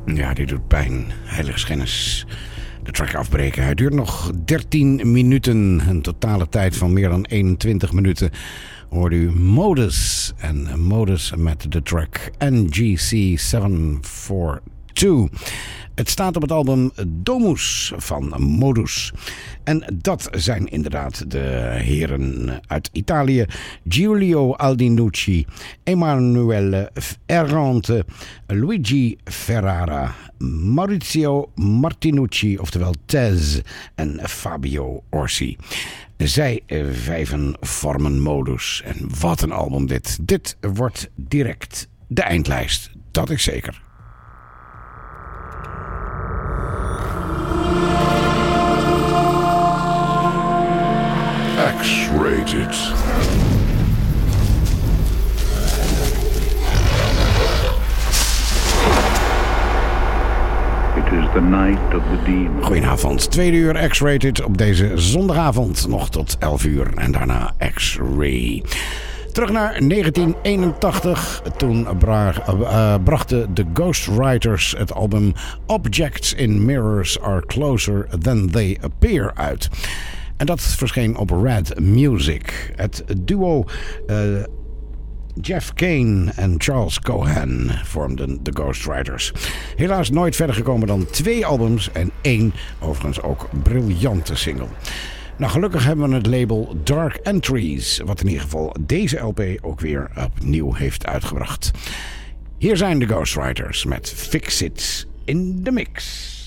Ja, dit doet pijn. Heiligschennis. De track afbreken. Hij duurt nog 13 minuten. Een totale tijd van meer dan 21 minuten. Hoorde u Modus. En Modus met de track NGC 742. Het staat op het album Domus van Modus. En dat zijn inderdaad de heren uit Italië. Giulio Aldinucci, Emanuele Errante, Luigi Ferrara, Maurizio Martinucci, oftewel Tez, en Fabio Orsi. Zij vijven vormen Modus. En wat een album dit. Dit wordt direct de eindlijst. Dat is zeker. X-rated. It is the night of the demon. Goedenavond, 2 uur X-rated op deze zondagavond nog tot 11 uur en daarna X-ray. Terug naar 1981, toen brachten de Ghostwriters het album Objects in Mirrors Are Closer Than They Appear uit. En dat verscheen op Red Music. Het duo Jeff Kane en Charles Cohen vormden de Ghostwriters. Helaas nooit verder gekomen dan 2 albums en 1 overigens ook briljante single. Nou, gelukkig hebben we het label Dark Entries, wat in ieder geval deze LP ook weer opnieuw heeft uitgebracht. Hier zijn de Ghostwriters met Fix It in the Mix.